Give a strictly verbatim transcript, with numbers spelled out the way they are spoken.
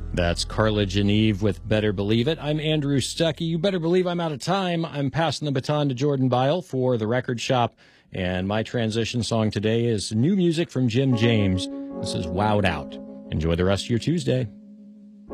That's Carla Geneve with Better Believe It. I'm Andrew Stuckey. You better believe I'm out of time. I'm passing the baton to Jordan Bile for The Record Shop. And my transition song today is new music from Jim James. This is Wowed Out. Enjoy the rest of your Tuesday.